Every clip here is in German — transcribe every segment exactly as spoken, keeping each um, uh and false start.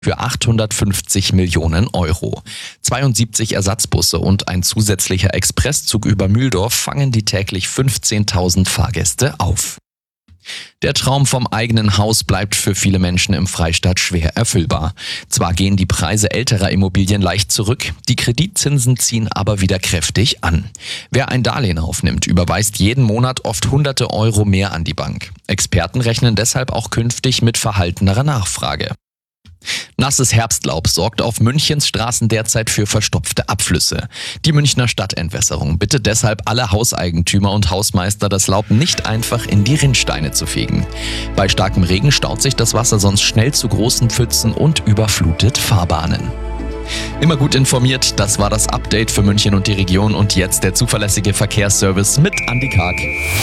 für achthundertfünfzig Millionen Euro. zweiundsiebzig Ersatzbusse und ein zusätzlicher Expresszug über Mühldorf fangen die täglich fünfzehntausend Fahrgäste auf. Der Traum vom eigenen Haus bleibt für viele Menschen im Freistaat schwer erfüllbar. Zwar gehen die Preise älterer Immobilien leicht zurück, die Kreditzinsen ziehen aber wieder kräftig an. Wer ein Darlehen aufnimmt, überweist jeden Monat oft hunderte Euro mehr an die Bank. Experten rechnen deshalb auch künftig mit verhaltenerer Nachfrage. Nasses Herbstlaub sorgt auf Münchens Straßen derzeit für verstopfte Abflüsse. Die Münchner Stadtentwässerung bittet deshalb alle Hauseigentümer und Hausmeister, das Laub nicht einfach in die Rinnsteine zu fegen. Bei starkem Regen staut sich das Wasser sonst schnell zu großen Pfützen und überflutet Fahrbahnen. Immer gut informiert, das war das Update für München und die Region und jetzt der zuverlässige Verkehrsservice mit Andi Karg.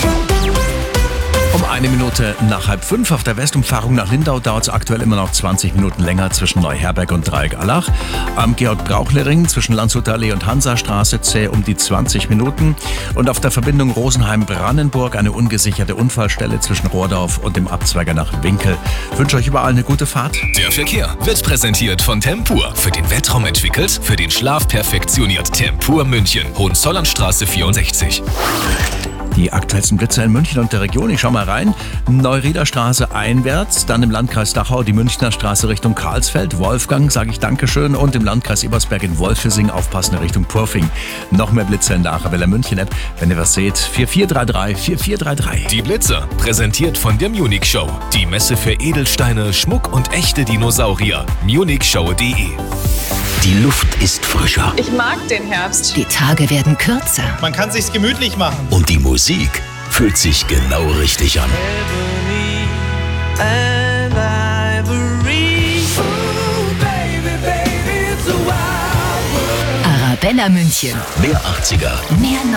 Um eine Minute nach halb fünf auf der Westumfahrung nach Lindau dauert es aktuell immer noch zwanzig Minuten länger zwischen Neuherberg und Dreieck-Allach. Am Georg-Brauchle-Ring zwischen Landshuter Allee und Hansastraße zäh um die zwanzig Minuten. Und auf der Verbindung Rosenheim-Brandenburg eine ungesicherte Unfallstelle zwischen Rohrdorf und dem Abzweiger nach Winkel. Ich wünsche euch überall eine gute Fahrt. Der Verkehr wird präsentiert von Tempur. Für den Weltraum entwickelt, für den Schlaf perfektioniert. Tempur München, Hohenzollernstraße vierundsechzig. Die aktuellsten Blitze in München und der Region. Ich schau mal rein. Neurieder Straße einwärts, dann im Landkreis Dachau die Münchner Straße Richtung Karlsfeld. Wolfgang, sage ich Dankeschön. Und im Landkreis Ebersberg in Wolfising aufpassen Richtung Purfing. Noch mehr Blitze in der Arabella München App. Wenn ihr was seht, vier vier drei drei vier vier drei drei. Die Blitze, präsentiert von der Munich Show. Die Messe für Edelsteine, Schmuck und echte Dinosaurier. munich show punkt de. Die Luft ist frischer. Ich mag den Herbst. Die Tage werden kürzer. Man kann sich's gemütlich machen. Und die Musik fühlt sich genau richtig an. Arabella München. Mehr achtziger. Mehr